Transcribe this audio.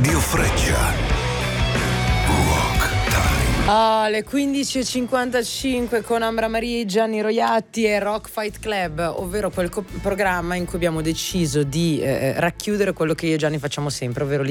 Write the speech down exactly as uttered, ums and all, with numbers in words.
Radio Freccia. Rock Time. Ah, le quindici e cinquantacinque con Ambra Maria, Gianni Roiatti e Rock Fight Club, ovvero quel co- programma in cui abbiamo deciso di eh, racchiudere quello che io e Gianni facciamo sempre, ovvero